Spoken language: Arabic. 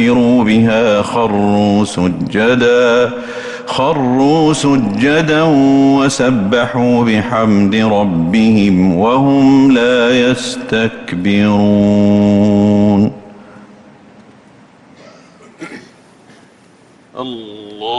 بها خروا سجدا وسبحوا بحمد ربهم وهم لا يستكبرون. الله